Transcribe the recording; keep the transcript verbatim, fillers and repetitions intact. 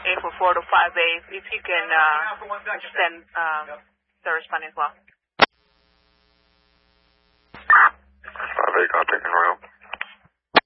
eight four four to five eight, if you can uh, send um, the responding as well. five eight, contact Royal.